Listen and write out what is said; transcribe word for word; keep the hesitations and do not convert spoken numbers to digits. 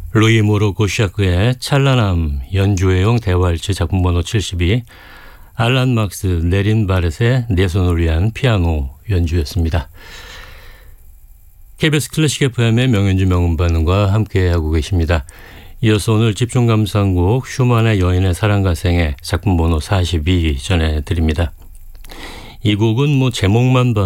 루이 모로코샤크의 찬란함 연주회용 대왈츠 작품 번호 칠십이, 알란 막스 네린 바렛의 내 손을 위한 피아노 연주였습니다. 케이비에스 클래식 에프엠의 명연주 명음반과 함께하고 계십니다. 이어서 오늘 집중 감상곡 슈만의 여인의 사랑가생의 작품 번호 사십이 전해드립니다. 이 곡은 뭐 제목만 봐도